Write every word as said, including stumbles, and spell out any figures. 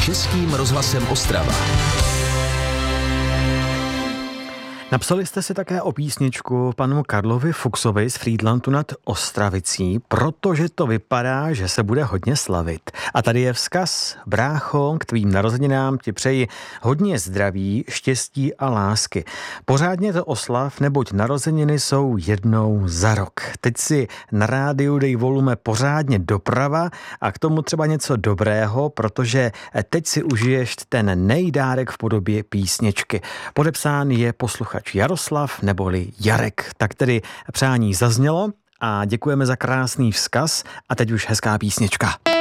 Českým rozhlasem Ostrava. Napsali jste si také o písničku panu Karlovi Fuchsovi z Frýdlantu nad Ostravicí, protože to vypadá, že se bude hodně slavit. A tady je vzkaz: brácho, k tvým narozeninám ti přeji hodně zdraví, štěstí a lásky. Pořádně to oslav, neboť narozeniny jsou jednou za rok. Teď si na rádiu dej volume pořádně doprava a k tomu třeba něco dobrého, protože teď si užiješ ten nejdárek v podobě písničky. Podepsán je posluchač Jaroslav neboli Jarek. Tak tedy přání zaznělo a děkujeme za krásný vzkaz a teď už hezká písnička.